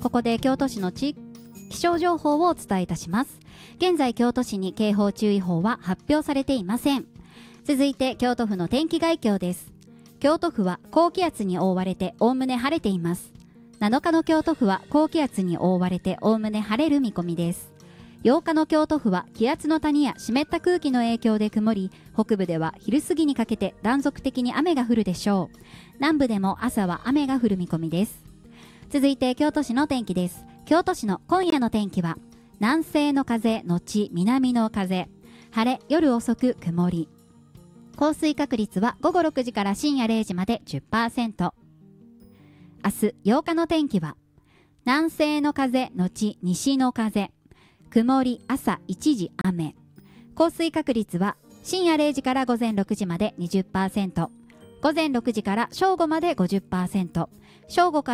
ここで京都市の気象情報をお伝えいたします。現在京都市に警報注意報は発表されていません。続いて京都府の天気概況です。京都府は高気圧に覆われておおむね晴れています。7日の京都府は高気圧に覆われておおむね晴れる見込みです。8日の京都府は気圧の谷や湿った空気の影響で曇り、北部では昼過ぎにかけて断続的に雨が降るでしょう。南部でも朝は雨が降る見込みです。続いて京都市の天気です。京都市の今夜の天気は南西の風のち南の風、晴れ、夜遅く曇り。降水確率は午後6時から深夜0時まで 10%。明日8日の天気は南西の風のち西の風、曇り、朝1時雨。降水確率は深夜0時から午前6時まで 20%、午前6時から正午まで 50%、正午から